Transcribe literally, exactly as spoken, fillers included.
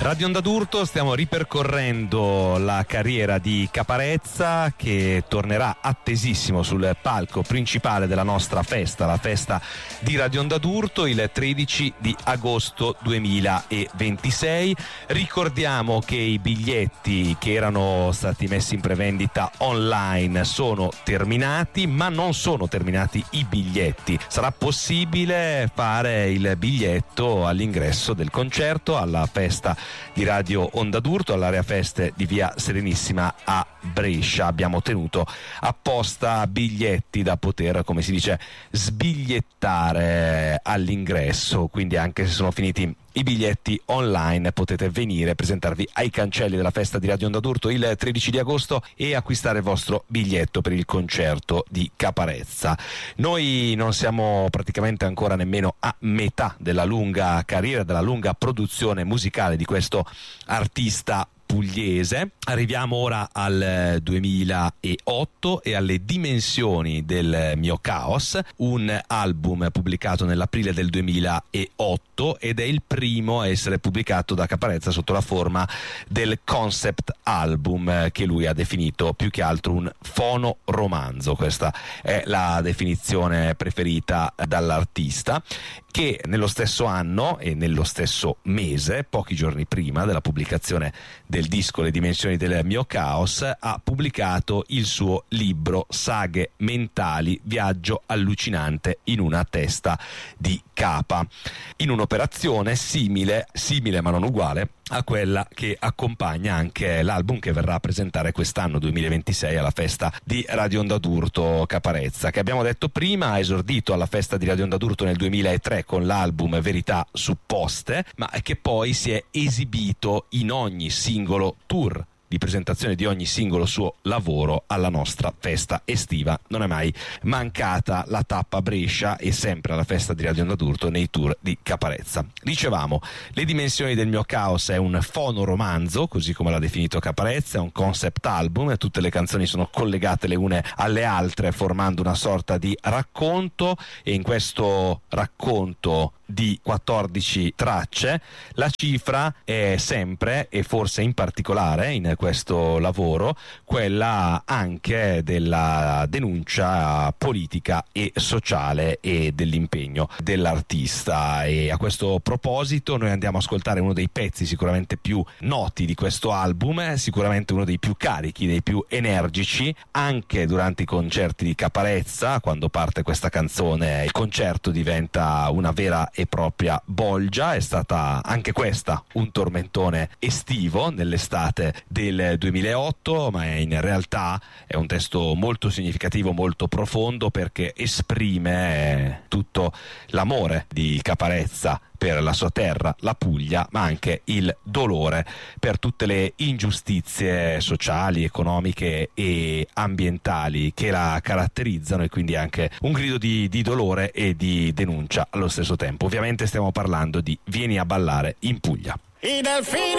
Radio Onda d'Urto, stiamo ripercorrendo la carriera di Caparezza, che tornerà attesissimo sul palco principale della nostra festa, la festa di Radio Onda d'Urto, il tredici di agosto duemilaventisei. Ricordiamo che i biglietti che erano stati messi in prevendita online sono terminati, ma non sono terminati i biglietti. Sarà possibile fare il biglietto all'ingresso del concerto alla festa di Radio Onda d'Urto, all'area feste di via Serenissima a Brescia. Abbiamo tenuto apposta biglietti da poter, come si dice, sbigliettare all'ingresso, quindi anche se sono finiti i biglietti online potete venire, presentarvi ai cancelli della festa di Radio Onda d'Urto il tredici di agosto e acquistare il vostro biglietto per il concerto di Caparezza. Noi non siamo praticamente ancora nemmeno a metà della lunga carriera, della lunga produzione musicale di questo artista pugliese. Arriviamo ora al duemilaotto e alle dimensioni del mio caos, un album pubblicato nell'aprile del duemilaotto ed è il primo a essere pubblicato da Caparezza sotto la forma del concept album, che lui ha definito più che altro un fonoromanzo. Questa è la definizione preferita dall'artista, che nello stesso anno e nello stesso mese, pochi giorni prima della pubblicazione del disco Le dimensioni del mio caos, ha pubblicato il suo libro Saghe mentali, viaggio allucinante in una testa di capa, in un'operazione simile, simile ma non uguale a quella che accompagna anche l'album che verrà a presentare quest'anno duemilaventisei alla festa di Radio Onda d'Urto Caparezza, che abbiamo detto prima ha esordito alla festa di Radio Onda d'Urto nel duemilatré con l'album Verità supposte, ma che poi si è esibito in ogni singolo tour di presentazione di ogni singolo suo lavoro alla nostra festa estiva. Non è mai mancata la tappa Brescia e sempre alla festa di Radio Onda d'Urto nei tour di Caparezza. Dicevamo, Le dimensioni del mio caos è un fonoromanzo, così come l'ha definito Caparezza, è un concept album e tutte le canzoni sono collegate le une alle altre formando una sorta di racconto, e in questo racconto di quattordici tracce la cifra è sempre, e forse in particolare in questo lavoro, quella anche della denuncia politica e sociale e dell'impegno dell'artista. E a questo proposito noi andiamo a ascoltare uno dei pezzi sicuramente più noti di questo album, sicuramente uno dei più carichi, dei più energici. Anche durante i concerti di Caparezza, quando parte questa canzone, il concerto diventa una vera e propria bolgia. È stata anche questa un tormentone estivo nell'estate del duemilaotto, ma è in realtà è un testo molto significativo, molto profondo, perché esprime tutto l'amore di Caparezza per la sua terra, la Puglia, ma anche il dolore per tutte le ingiustizie sociali, economiche e ambientali che la caratterizzano, e quindi anche un grido di, di dolore e di denuncia allo stesso tempo. Ovviamente stiamo parlando di Vieni a ballare in Puglia. I delfini